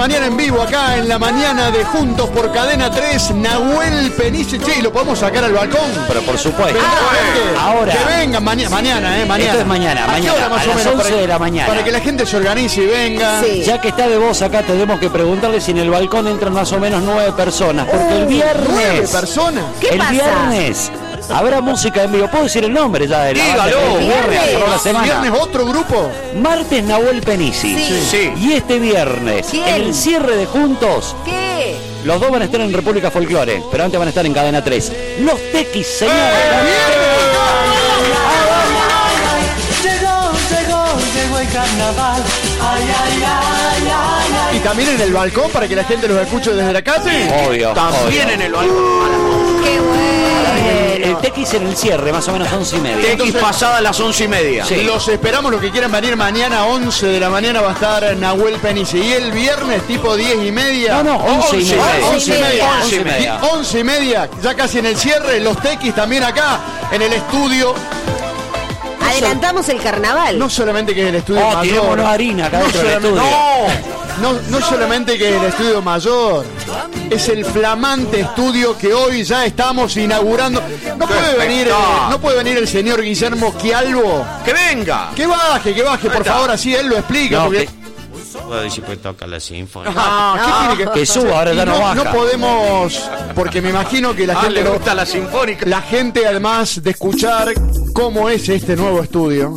mañana en vivo, acá en la mañana de Juntos por Cadena 3, Nahuel Penice. Che, ¿lo podemos sacar al balcón? Pero por supuesto. Ahora. Que vengan mañana. Esto es mañana, ¿A qué hora más a o las menos? 11 de la mañana. Para que la gente se organice y venga. Sí. Ya que está de vos acá, tenemos que preguntarle si en el balcón entran más o menos 9 personas. Porque el viernes. 9 personas. ¿Qué el pasa? viernes habrá música en vivo. ¿Puedo decir el nombre ya de la banda? Dígalo. El viernes, cerró la semana. ¿Viernes otro grupo? Martes Nahuel Penici. Sí. Y este viernes, ¿Quién? en el cierre de Juntos, ¿Qué? los dos van a estar en República Folklore, pero antes van a estar en Cadena 3. Los Tequis, señores. Llegó el carnaval. ¿Y también en el balcón para que la gente los escuche desde la calle? Obvio. También obvio. en el balcón. ¡Qué bueno! El Tequis en el cierre, más o menos 11:30. X pasada a las 11:30. Sí. Los esperamos, los que quieran venir mañana a 11 de la mañana va a estar Nahuel Penice. Y el viernes tipo 10:30. No, 11:30. 11:30. 11:30, ya casi en el cierre, los Tequis también acá en el estudio. Adelantamos el carnaval. No solamente que es el estudio mayor. Tirémonos harina acá dentro del solamente- estudio. No solamente que es el estudio mayor, es el flamante estudio que hoy ya estamos inaugurando. No puede venir el señor Guillermo Quialvo. ¡Que venga! Que baje, por favor, así él lo explica. No, porque... Si puede tocar la sinfonía. ¿Qué tiene Que suba, ahora ya Y no baja. No podemos, porque me imagino que la gente le no- gusta la sinfónica. La gente, además de escuchar cómo es este nuevo estudio,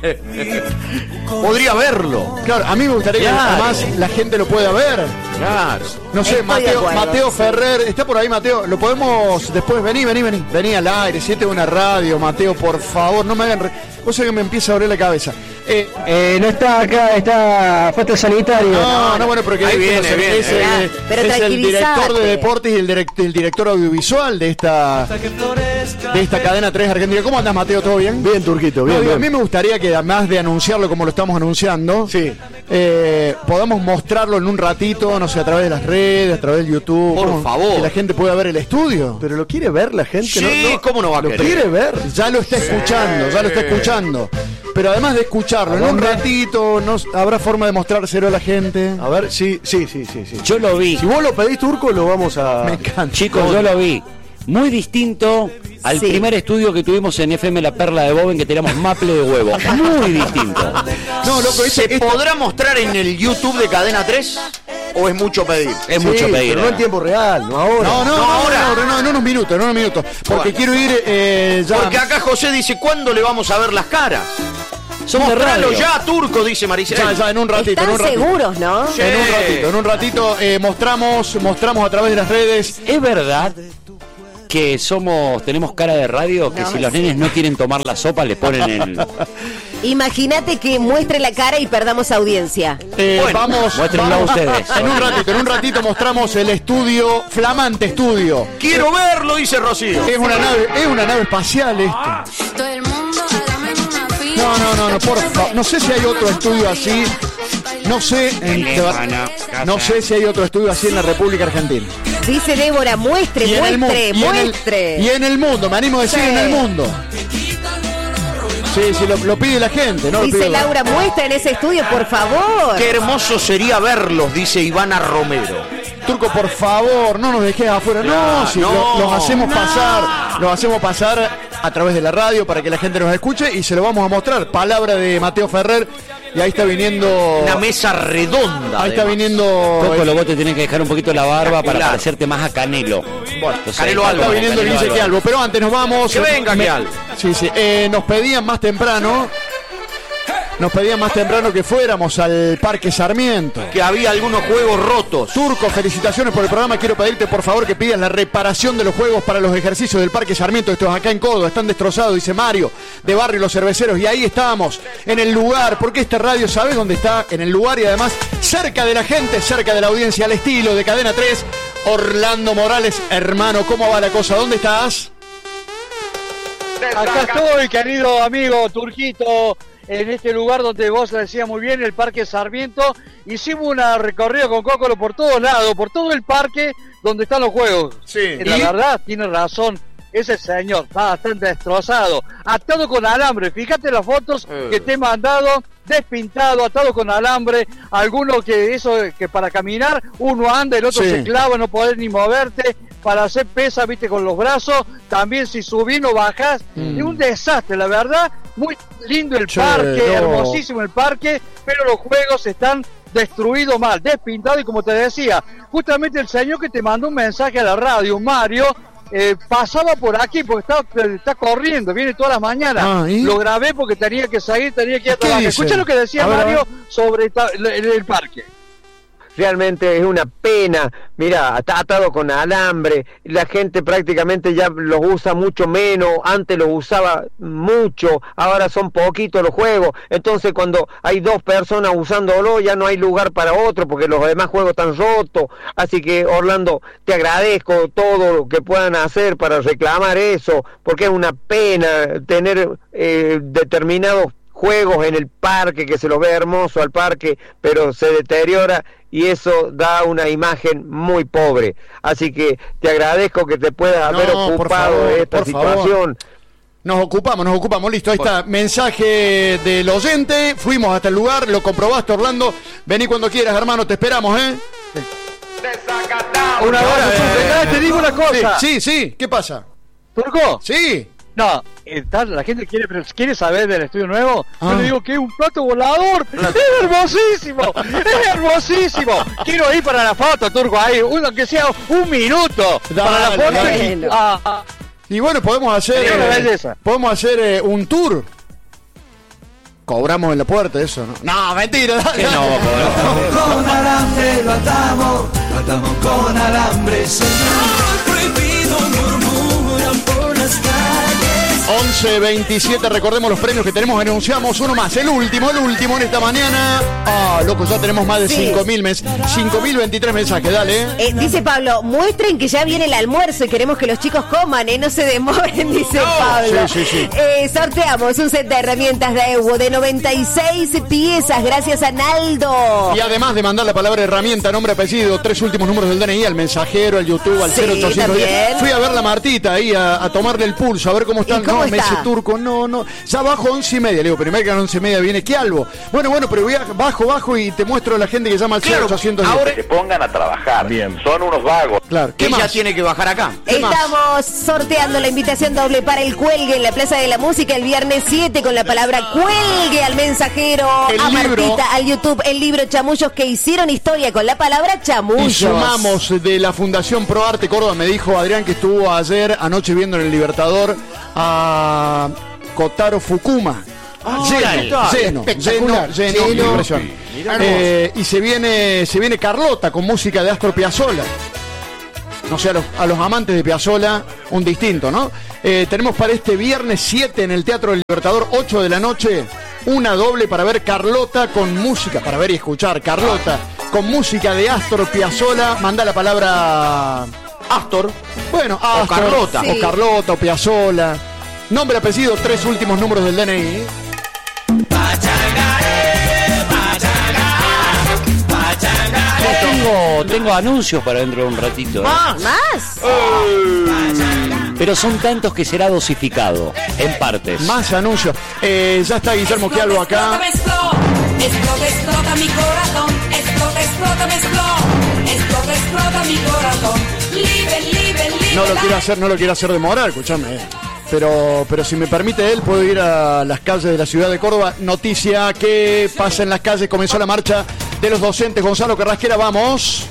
Podría verlo. claro, a mí me gustaría que Claro. además la gente lo pueda ver. Claro. No sé, Estoy de acuerdo, Mateo sí. Ferrer, ¿está por ahí, Mateo? ¿Lo podemos después? Vení al aire, si este es una radio, Mateo, por favor, no me hagan... Vos sabés que me empieza a doler la cabeza. No está acá, está puesto sanitario. No, bueno, pero que Ahí viene, es, viene. Pero es el director tranquilizate. de deportes y el director audiovisual de esta cadena 3 Argentina. ¿Cómo andás, Mateo? ¿Todo bien? Bien, Turquito, No, bien, digo, a bien. mí me gustaría que además de anunciarlo como lo estamos anunciando, Sí. podamos mostrarlo en un ratito, no sé, a través de las redes, a través de YouTube. Por ¿Cómo? favor. Que la gente pueda ver el estudio. Pero lo quiere ver la gente, Sí, ¿cómo no va a ¿Lo querer? quiere ver? Ya lo está escuchando. Pero además de escucharlo, en un dónde? ratito habrá forma de mostrárselo a la gente. A ver, sí. Yo lo vi. Si vos lo pedís, Turco, lo vamos a... Me encanta. Chicos, yo lo vi. Muy distinto al Sí. primer estudio que tuvimos en FM La Perla de Boven, que teníamos maple de huevo. Muy distinto. No, loco, ¿Se podrá mostrar en el YouTube de Cadena 3? ¿O es mucho pedir? Es Sí, mucho pedir. pero no en tiempo real, no ahora. No, en unos minutos. Porque Bueno. quiero ir ya. Porque acá José dice, ¿cuándo le vamos a ver las caras? Son de Mostralo radio. ya, Turco, dice Maricela. Ya, en un ratito. Están seguros, ¿no? Sí. En un ratito mostramos a través de las redes. ¿Es verdad que tenemos cara de radio? Que si los nenes no quieren tomar la sopa, le ponen el... Imagínate que muestre la cara y perdamos audiencia. Muéstrenlo a ustedes. En un ratito mostramos el estudio, flamante estudio. Quiero verlo, dice Rocío. Es una nave espacial esto. Todo el mundo, hágame una fila. No, por favor. No sé si hay otro estudio así. No sé si hay otro estudio así en la República Argentina. Dice Débora, muestre. Y en el mundo, me animo a decir Sí. en el mundo. Sí, lo pide la gente, ¿no? Lo Dice pide Laura, muestra en ese estudio, por favor. Qué hermoso sería verlos, dice Ivana Romero. Turco, por favor, no nos dejes afuera. No, si los hacemos pasar a través de la radio para que la gente nos escuche y se lo vamos a mostrar. Palabra de Mateo Ferrer. Y ahí está viniendo. Una mesa redonda. Ahí está además. viniendo. Coco, vos te tenés que dejar un poquito la barba para Claro. parecerte más a Canelo. Bueno, Entonces, Canelo Albo. Está viniendo Canelo Guille Albo. Quialvo. Pero antes nos vamos. Que venga, Quialvo. Sí. Nos pedían más temprano. Que fuéramos al Parque Sarmiento. Que había algunos juegos rotos. Turco, felicitaciones por el programa. Quiero pedirte por favor que pidas la reparación de los juegos para los ejercicios del Parque Sarmiento. Estos acá en Córdoba están destrozados, dice Mario, de Barrio Los Cerveceros. Y ahí estamos, en el lugar, porque esta radio sabe dónde está, en el lugar y además cerca de la gente, cerca de la audiencia, al estilo de Cadena 3. Orlando Morales, hermano, ¿cómo va la cosa? ¿Dónde estás? Acá estoy, querido amigo Turquito, en este lugar donde vos lo decías muy bien, el Parque Sarmiento. Hicimos una recorrida con Cócolo por todos lados, por todo el parque donde están los juegos. Sí. La verdad, tiene razón, ese señor está bastante destrozado, atado con alambre. Fíjate las fotos que te he mandado despintado, atado con alambre, algunos que para caminar uno anda, el otro se clava, no podés ni moverte, para hacer pesas, viste, con los brazos, también si subís no bajás, es un desastre, la verdad, muy lindo el parque, hermosísimo el parque, pero los juegos están destruidos mal, despintados, y como te decía, justamente el señor que te mandó un mensaje a la radio, Mario, pasaba por aquí porque está corriendo, viene todas las mañanas. Lo grabé porque tenía que salir, tenía que ir a trabajar. Escucha lo que decía Mario sobre el parque. Realmente es una pena, mira, está atado con alambre, la gente prácticamente ya los usa mucho menos, antes los usaba mucho, ahora son poquitos los juegos, entonces cuando hay dos personas usándolo ya no hay lugar para otro porque los demás juegos están rotos, así que Orlando, te agradezco todo lo que puedan hacer para reclamar eso, porque es una pena tener determinados juegos en el parque, que se los ve hermoso al parque, pero se deteriora y eso da una imagen muy pobre. Así que te agradezco que te puedas haber ocupado de esta situación. Nos ocupamos, listo, ahí está, mensaje del oyente, fuimos hasta el lugar, lo comprobaste, Orlando, vení cuando quieras, hermano, te esperamos, Una hora, te digo una cosa. Sí, ¿qué pasa? ¿Turco? Sí. No, la gente quiere saber del estudio nuevo. Yo le digo que es un plato volador. ¡Es hermosísimo! Quiero ir para la foto, Turco, ahí, que sea un minuto. Para la foto. Y bueno, podemos hacer un tour. Cobramos en la puerta, eso, ¿no? No, mentira. ¿Qué no va a cobrar? Con alambre lo atamos con alambre, señor. Prohibido murmuran por las calles. 11:27, recordemos los premios que tenemos, anunciamos uno más, el último en esta mañana. Loco, ya tenemos más de 5.023 mensajes, dale. Dice Pablo, muestren que ya viene el almuerzo y queremos que los chicos coman, no se demoren, dice Pablo. Sí. Sorteamos un set de herramientas de Ewo de 96 piezas, gracias a Naldo. Y además de mandar la palabra herramienta, nombre, apellido, 3 últimos números del DNI, al mensajero, al YouTube, al 0810. Fui a ver la Martita ahí, a tomarle el pulso, a ver cómo están. ¿Cómo me dice Turco, no, ya bajo 11:30, le digo, primero que a 11:30 viene Quialvo. Bueno, pero voy bajo y te muestro a la gente que llama al 0810. Ahora que se pongan a trabajar, son unos vagos. Claro, ¿qué más tiene que bajar acá? Estamos sorteando la invitación doble para el cuelgue en la Plaza de la Música el viernes 7 con la palabra cuelgue al mensajero, a Martita, al YouTube, el libro Chamullos que hicieron historia con la palabra chamullos. Y sumamos de la Fundación Pro Arte Córdoba, me dijo Adrián que estuvo anoche viendo en el Libertador a Kotaro Fukuma. Lleno, impresión. Y se viene Carlota con música de Astor Piazzolla. No sé, a los amantes de Piazzolla, un distinto, ¿no? Tenemos para este viernes 7 en el Teatro del Libertador, 8 de la noche, una doble para ver Carlota con música, para ver y escuchar Carlota con música de Astor Piazzolla. Manda la palabra Astor. Bueno, Astor, o Carlota. Sí. O Carlota, o Piazzolla. Nombre, apellido, 3 últimos números del DNI. Tengo anuncios para dentro de un ratito. ¿Más? Pero son tantos que será dosificado, en partes. Más anuncios. Ya está Guillermo Quialvo acá. Explota mi corazón. Explota mi corazón. Libre. No lo quiero hacer demorar, escúchame. Pero si me permite él, puedo ir a las calles de la ciudad de Córdoba. Noticia que pasa en las calles. Comenzó la marcha de los docentes. Gonzalo Carrasquera, vamos.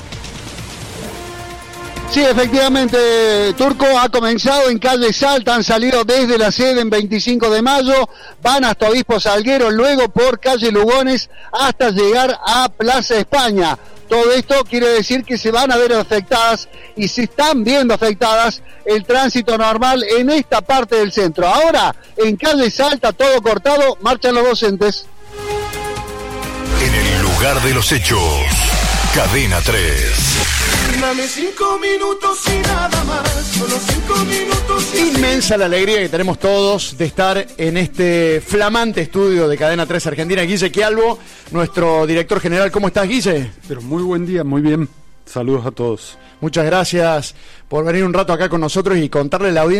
Sí, efectivamente, Turco, ha comenzado en calle Salta, han salido desde la sede en 25 de mayo, van hasta Obispo Salguero, luego por calle Lugones hasta llegar a Plaza España. Todo esto quiere decir que se van a ver afectadas y se están viendo afectadas el tránsito normal en esta parte del centro. Ahora, en calle Salta, todo cortado, marchan los docentes. En el lugar de los hechos, Cadena 3. Dame 5 minutos y nada más, solo 5 minutos y... Inmensa la alegría que tenemos todos de estar en este flamante estudio de Cadena 3 Argentina. Guille Quialvo, nuestro director general. ¿Cómo estás, Guille? Pero muy buen día, muy bien. Saludos a todos. Muchas gracias por venir un rato acá con nosotros y contarle a la audiencia.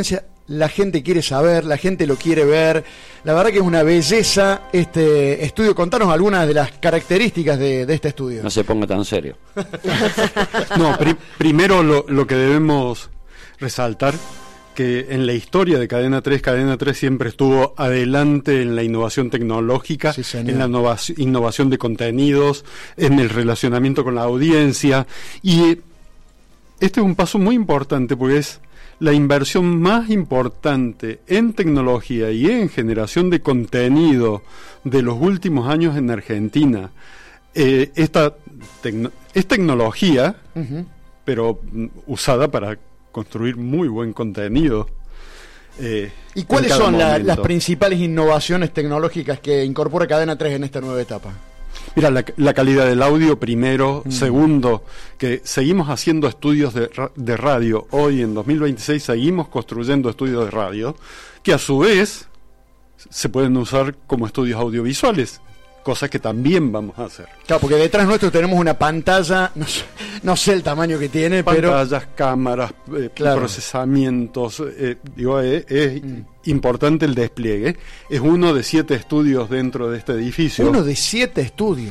la gente quiere saber, la gente lo quiere ver. La verdad que es una belleza este estudio. Contanos algunas de las características de este estudio. No se ponga tan serio. No, primero lo que debemos resaltar, que en la historia de Cadena 3 siempre estuvo adelante en la innovación tecnológica, sí, en la innovación de contenidos, en el relacionamiento con la audiencia. Y este es un paso muy importante porque es la inversión más importante en tecnología y en generación de contenido de los últimos años en Argentina. Esta es tecnología, pero usada para construir muy buen contenido. ¿Y cuáles son las principales innovaciones tecnológicas que incorpora Cadena 3 en esta nueva etapa? Mira, la calidad del audio primero, segundo, que seguimos haciendo estudios de radio. Hoy en 2026 seguimos construyendo estudios de radio que a su vez se pueden usar como estudios audiovisuales, cosas que también vamos a hacer. Claro, porque detrás nuestro tenemos una pantalla, no sé el tamaño que tiene, pantallas, cámaras, claro, procesamientos, es importante el despliegue. Es uno de 7 estudios dentro de este edificio. Uno de 7 estudios.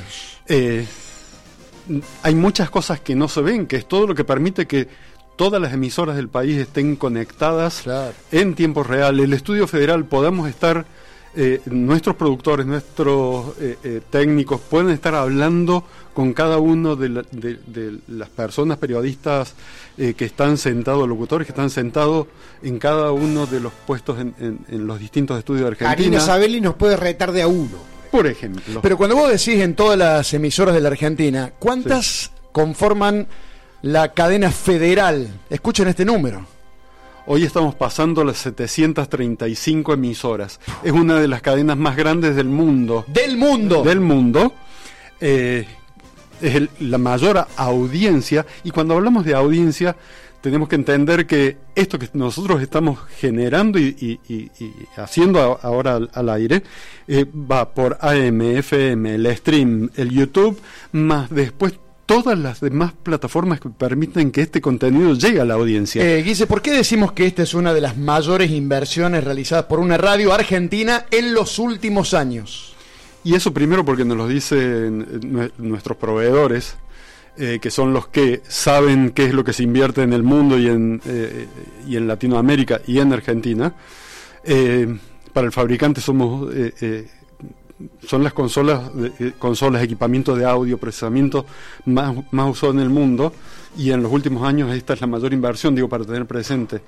Hay muchas cosas que no se ven, que es todo lo que permite que todas las emisoras del país estén conectadas, claro, en tiempo real. El Estudio Federal podamos estar... nuestros productores, nuestros técnicos pueden estar hablando con cada uno de las personas, periodistas que están sentados, locutores que están sentados en cada uno de los puestos en los distintos estudios de Argentina. Karina Sabelli nos puede retar de a uno, por ejemplo. Pero cuando vos decís en todas las emisoras de la Argentina, ¿cuántas conforman la cadena federal? Escuchen este número. Hoy estamos pasando las 735 emisoras. Es una de las cadenas más grandes del mundo. ¡Del mundo! Del mundo. Es la mayor audiencia. Y cuando hablamos de audiencia, tenemos que entender que esto que nosotros estamos generando y haciendo ahora al aire, va por AM, FM, el stream, el YouTube, más después todas las demás plataformas que permiten que este contenido llegue a la audiencia. Guille, ¿por qué decimos que esta es una de las mayores inversiones realizadas por una radio argentina en los últimos años? Y eso primero porque nos lo dicen nuestros proveedores, que son los que saben qué es lo que se invierte en el mundo y en Latinoamérica y en Argentina. Para el fabricante somos... son las consolas, equipamiento de audio, procesamiento más usado en el mundo, y en los últimos años esta es la mayor inversión, para tener presente.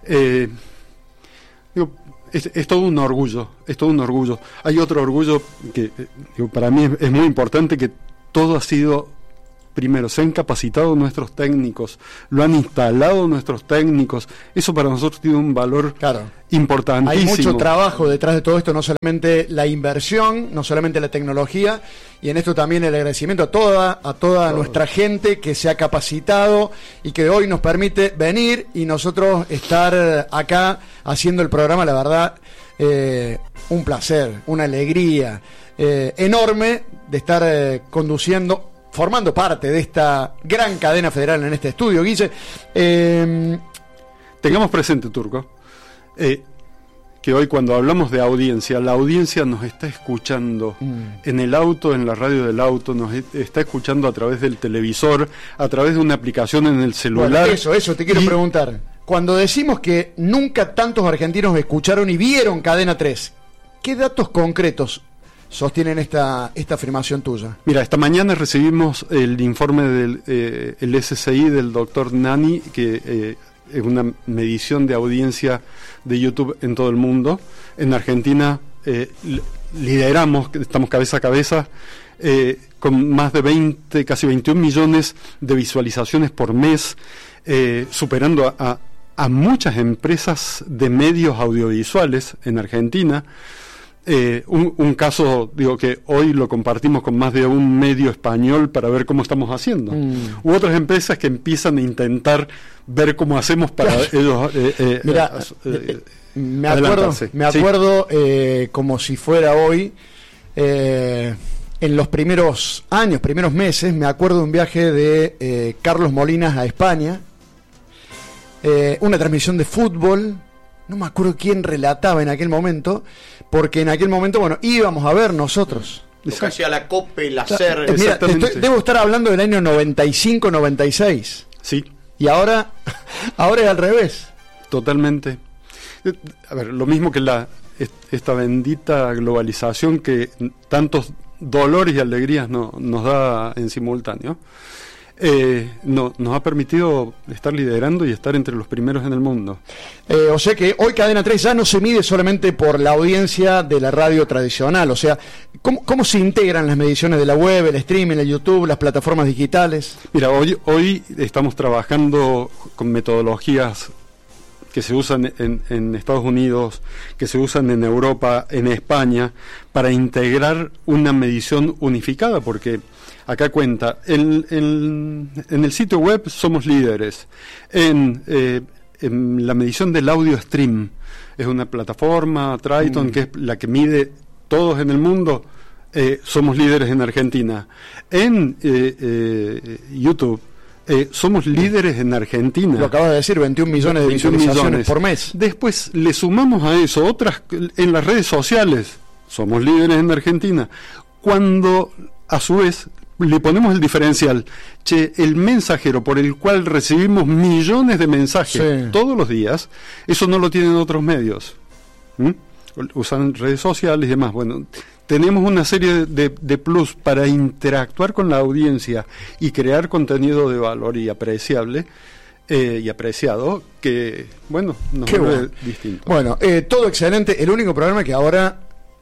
Es todo un orgullo, Hay otro orgullo que para mí es muy importante, que todo ha sido... Primero, se han capacitado nuestros técnicos, lo han instalado nuestros técnicos. Eso para nosotros tiene un valor, claro, importantísimo. Hay mucho trabajo detrás de todo esto, no solamente la inversión, no solamente la tecnología, y en esto también el agradecimiento a toda nuestra gente que se ha capacitado y que hoy nos permite venir y nosotros estar acá haciendo el programa. La verdad, un placer, una alegría enorme de estar conduciendo, formando parte de esta gran cadena federal en este estudio, Guille. Tengamos presente, Turco, que hoy cuando hablamos de audiencia, la audiencia nos está escuchando en el auto, en la radio del auto, nos está escuchando a través del televisor, a través de una aplicación en el celular. Bueno, eso te quiero preguntar. Cuando decimos que nunca tantos argentinos escucharon y vieron Cadena 3, ¿qué datos concretos sostienen esta afirmación tuya? Mira, esta mañana recibimos el informe del el SCI del doctor Nani, que es una medición de audiencia de YouTube en todo el mundo. En Argentina lideramos, estamos cabeza a cabeza, con más de casi 21 millones de visualizaciones por mes, superando a muchas empresas de medios audiovisuales en Argentina. Un caso, que hoy lo compartimos con más de un medio español para ver cómo estamos haciendo. U otras empresas que empiezan a intentar ver cómo hacemos para ellos. Mira, me acuerdo como si fuera hoy, en los primeros meses, me acuerdo de un viaje de Carlos Molinas a España, una transmisión de fútbol. no me acuerdo quién relataba en aquel momento, porque en aquel momento, bueno, íbamos a ver nosotros. Lo que hacía la COPE, la SER. Mira, debo estar hablando del año 95-96. Sí. Y ahora es al revés. Totalmente. A ver, lo mismo que esta bendita globalización que tantos dolores y alegrías nos da en simultáneo, nos ha permitido estar liderando y estar entre los primeros en el mundo. O sea que hoy Cadena 3 ya no se mide solamente por la audiencia de la radio tradicional. O sea, ¿cómo se integran las mediciones de la web, el streaming, el YouTube, las plataformas digitales? Mira, hoy estamos trabajando con metodologías que se usan en Estados Unidos, que se usan en Europa, en España, para integrar una medición unificada, porque acá cuenta, en el sitio web somos líderes, en la medición del audio stream, es una plataforma, Triton, que es la que mide todos en el mundo, somos líderes en Argentina. En YouTube, somos líderes en Argentina. Lo acabas de decir, 21 millones de visualizaciones por mes. Después le sumamos a eso otras en las redes sociales. Somos líderes en Argentina. Cuando a su vez le ponemos el diferencial, el mensajero por el cual recibimos millones de mensajes todos los días, eso no lo tienen otros medios. Usan redes sociales y demás. Bueno, tenemos una serie de plus para interactuar con la audiencia y crear contenido de valor y apreciable y apreciado, que, bueno, nos vuelve distinto. Bueno, todo excelente. El único problema es que ahora,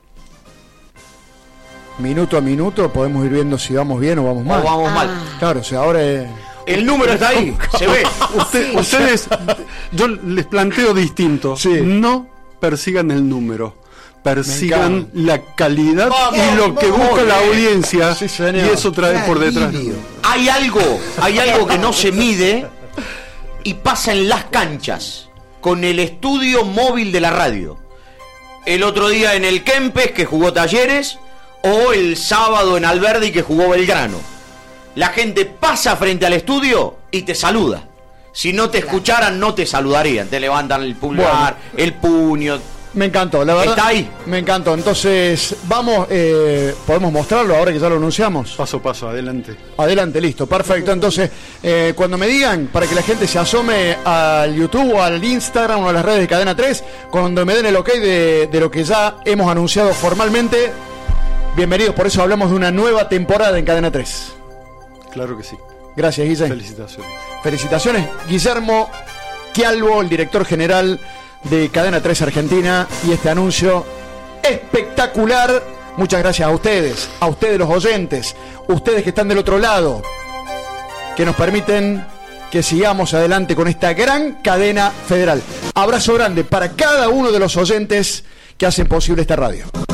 minuto a minuto, podemos ir viendo si vamos bien o vamos mal. O vamos mal. Claro, o sea, ahora el número está ahí, se ve. Ustedes, yo les planteo distinto. No persigan el número, persigan la calidad y lo que busca la audiencia, y eso trae por detrás. Hay algo que no se mide y pasa en las canchas con el estudio móvil de la radio. El otro día en el Kempes, que jugó Talleres, o el sábado en Alberdi, que jugó Belgrano. La gente pasa frente al estudio y te saluda. Si no te escucharan, no te saludarían. Te levantan el pulgar, el puño. Me encantó, la verdad. Está ahí. Me encantó. Entonces, vamos, ¿podemos mostrarlo ahora que ya lo anunciamos? Paso a paso, adelante. Adelante, listo, perfecto. Entonces, cuando me digan, para que la gente se asome al YouTube o al Instagram o a las redes de Cadena 3, cuando me den el ok de lo que ya hemos anunciado formalmente, bienvenidos. Por eso hablamos de una nueva temporada en Cadena 3. Claro que sí. Gracias, Guillermo. Felicitaciones. Felicitaciones, Guillermo Quialbo, el director general de Cadena 3 Argentina, y este anuncio espectacular. Muchas gracias a ustedes los oyentes, ustedes que están del otro lado, que nos permiten que sigamos adelante con esta gran cadena federal. Abrazo grande para cada uno de los oyentes que hacen posible esta radio.